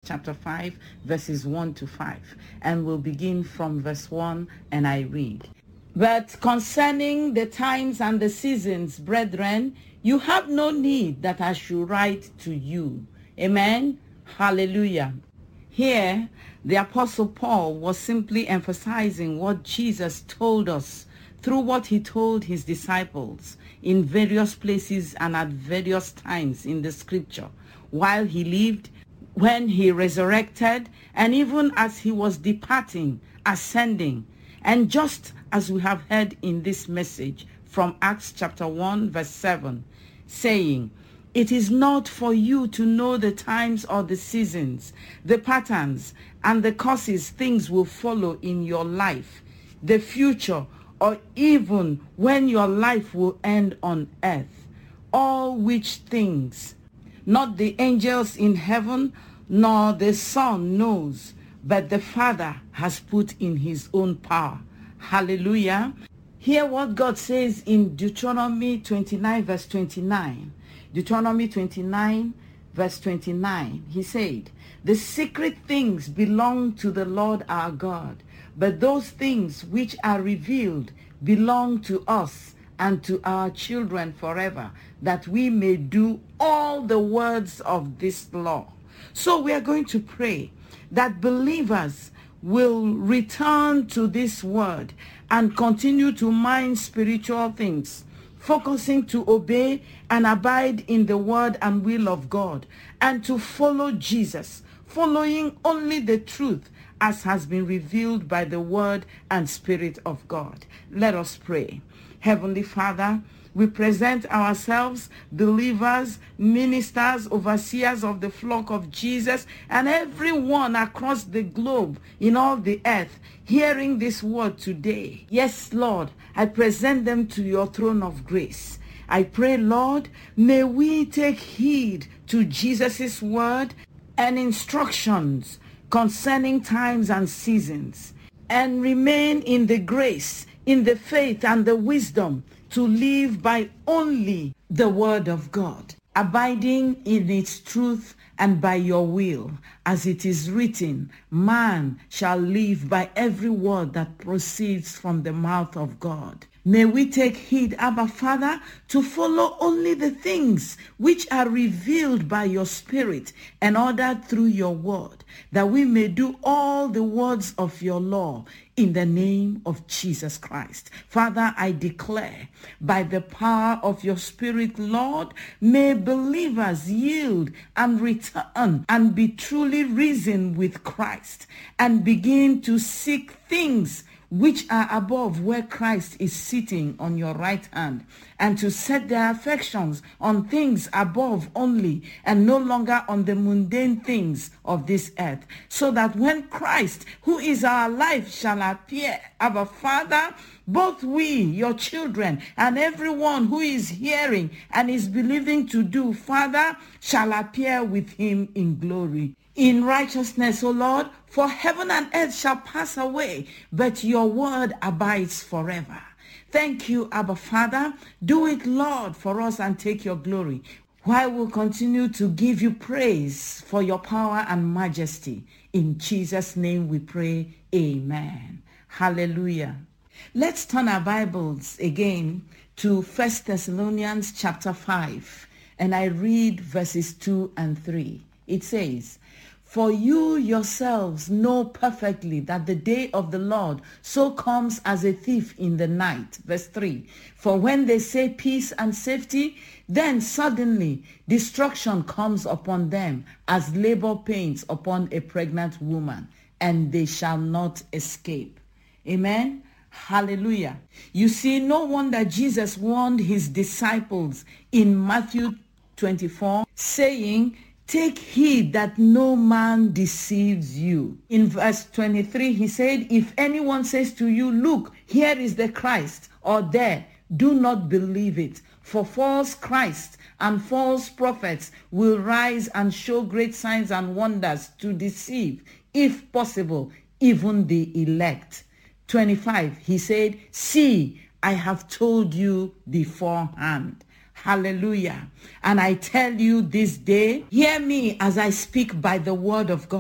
chapter 5, verses 1 to 5. And we'll begin from verse 1, and I read. But concerning the times and the seasons, brethren, you have no need that I should write to you. Amen. Hallelujah. Here, the Apostle Paul was simply emphasizing what Jesus told us through what he told his disciples in various places and at various times in the scripture, while he lived, when he resurrected, and even as he was departing, ascending. And just as we have heard in this message from Acts chapter 1, verse 7, saying, it is not for you to know the times or the seasons, the patterns, and the causes things will follow in your life, the future, or even when your life will end on earth. All which things not the angels in heaven nor the Son knows, but the Father has put in his own power. Hallelujah. Hear what God says in Deuteronomy 29, verse 29. Deuteronomy 29, verse 29. He said, the secret things belong to the Lord our God, but those things which are revealed belong to us and to our children forever, that we may do all the words of this law. So we are going to pray that believers will return to this word and continue to mind spiritual things, focusing to obey and abide in the word and will of God, and to follow Jesus, following only the truth as has been revealed by the word and spirit of God. Let us pray. Heavenly Father, we present ourselves, believers, ministers, overseers of the flock of Jesus, and everyone across the globe in all the earth hearing this word today. Yes, Lord, I present them to your throne of grace. I pray, Lord, may we take heed to Jesus' word and instructions concerning times and seasons, and remain in the grace, in the faith and the wisdom to live by only the word of God, abiding in its truth and by your will. As it is written, man shall live by every word that proceeds from the mouth of God. May we take heed, Abba Father, to follow only the things which are revealed by your Spirit and ordered through your word, that we may do all the words of your law in the name of Jesus Christ. Father, I declare by the power of your Spirit, Lord, may believers yield and return and be truly risen with Christ and begin to seek things which are above, where Christ is sitting on your right hand, and to set their affections on things above only, and no longer on the mundane things of this earth, so that when Christ, who is our life, shall appear, our Father, both we, your children, and everyone who is hearing and is believing to do, Father, shall appear with him in glory, in righteousness, O Lord. For heaven and earth shall pass away, but your word abides forever. Thank you, Abba Father. Do it, Lord, for us and take your glory, while we'll continue to give you praise for your power and majesty. In Jesus' name we pray, amen. Hallelujah. Let's turn our Bibles again to 1 Thessalonians chapter 5, and I read verses 2 and 3. It says, for you yourselves know perfectly that the day of the Lord so comes as a thief in the night. Verse 3. For when they say peace and safety, then suddenly destruction comes upon them as labor pains upon a pregnant woman, and they shall not escape. Amen. Hallelujah. You see, no wonder Jesus warned his disciples in Matthew 24, saying, take heed that no man deceives you. In verse 23, he said, if anyone says to you, look, here is the Christ, or there, do not believe it. For false Christs and false prophets will rise and show great signs and wonders to deceive, if possible, even the elect. 25, he said, see, I have told you beforehand. Hallelujah. And I tell you this day, hear me as I speak by the word of God.